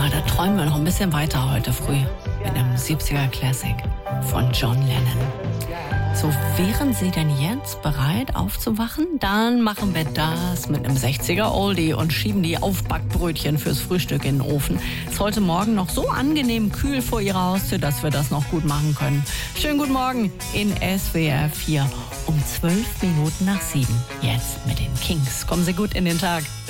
da träumen wir noch ein bisschen weiter heute früh mit einem 70er Classic von John Lennon. So, wären Sie denn jetzt bereit aufzuwachen? Dann machen wir das mit einem 60er Oldie und schieben die Aufbackbrötchen fürs Frühstück in den Ofen. Es ist heute Morgen noch so angenehm kühl vor Ihrer Haustür, dass wir das noch gut machen können. Schönen guten Morgen in SWR 4 um 12 Minuten nach 7. Jetzt mit den Kings. Kommen Sie gut in den Tag.